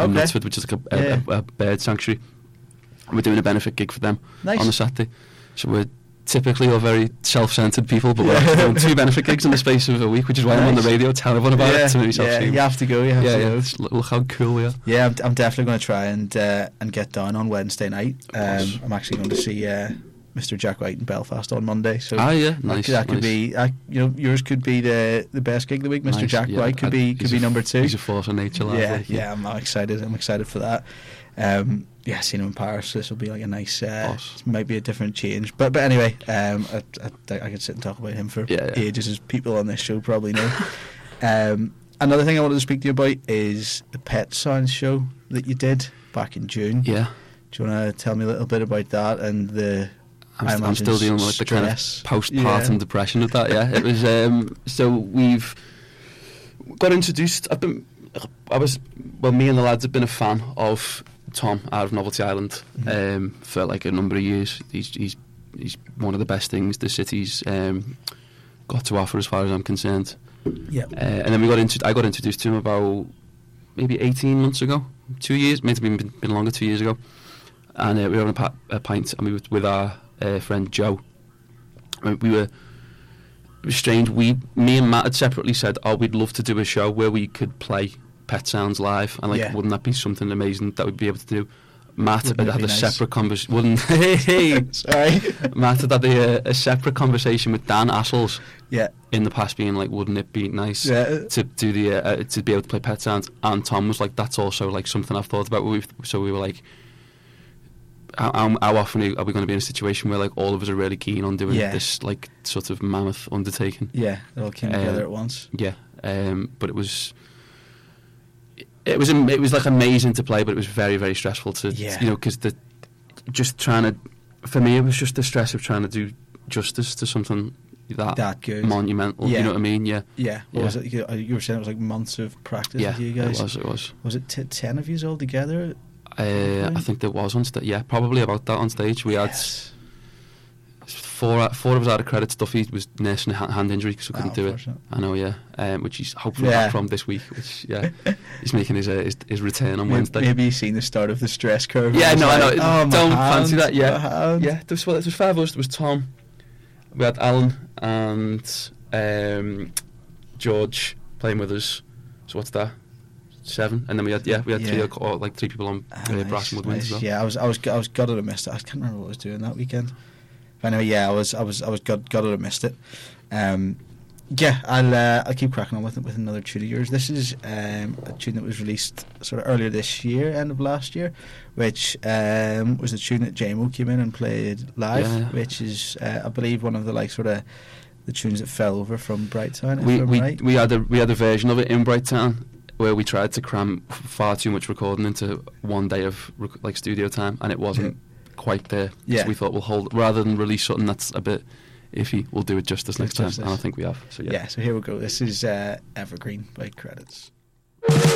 in Knutsford, which is like a bird sanctuary. And we're doing a benefit gig for them on the Saturday. So we're typically all very self-centered people, but we're actually doing 2 benefit gigs in the space of a week, which is why I'm on the radio telling everyone about it. To make myself seem, you have to go. You have to go. Look how cool we are. Yeah, I'm definitely going to try and get down on Wednesday night. I'm actually going to see Mr. Jack White in Belfast on Monday. So nice. That could be, yours could be the best gig of the week. Mr. Jack White could be number 2. He's a force of nature. I'm excited. I'm excited for that. Seeing him in Paris, this will be like a nice, might be a different change. But anyway, I could sit and talk about him for ages, as people on this show probably know. Another thing I wanted to speak to you about is the Pet Sounds show that you did back in June. Yeah. Do you want to tell me a little bit about that and the... I'm still dealing with the kind of postpartum depression of that. Yeah, it was. So we've got introduced. Me and the lads have been a fan of Tom out of Novelty Island for like a number of years. He's one of the best things the city's got to offer, as far as I'm concerned. Yeah. And then I got introduced to him about maybe 18 months ago, 2 years, maybe been longer, 2 years ago. And we were having a pint, and we were with our friend Joe. It was strange. Me and Matt had separately said, we'd love to do a show where we could play Pet Sounds live, and wouldn't that be something amazing that we'd be able to do? Matt had a separate conversation. Sorry. Matt had a separate conversation with Dan Assels. Yeah. In the past, being like, wouldn't it be nice to do to be able to play Pet Sounds? And Tom was like, that's also like something I've thought about. So we were like, how often are we going to be in a situation where like all of us are really keen on doing this like sort of mammoth undertaking? Yeah, it all came together at once. Yeah, but it was like amazing to play, but it was very, very stressful to because for me it was just the stress of trying to do justice to something that good, monumental. You know what I mean? Yeah. What was it? You were saying it was like months of practice with you guys. It was. Was it 10 of you all together? I think there was on stage. Yeah, probably about that on stage. We had four of us out of credit. Duffy was nursing a hand injury, so couldn't do it. I know, which he's hopefully back from this week. Which he's making his return on Wednesday. Maybe he's seen the start of the stress curve. Yeah, no, I know. Don't fancy that. Yeah. There was 5 of us. There was Tom. We had Alan and George playing with us. So what's that? 7, and then we had 3 people on brass and woodwind as well. Yeah, I was gutted I missed it. I can't remember what I was doing that weekend. But anyway, I was gutted I missed it. I'll keep cracking on with it with another tune of yours. This is a tune that was released sort of earlier this year, end of last year, which was the tune that JMO came in and played live, which is I believe one of the the tunes that fell over from Brighttown. We had a version of it in Brighttown, where we tried to cram far too much recording into one day of studio time, and it wasn't quite there. So we thought we'll hold, rather than release something that's a bit iffy, we'll do it justice next time, and I think we have. So so here we go. This is Evergreen by Credits.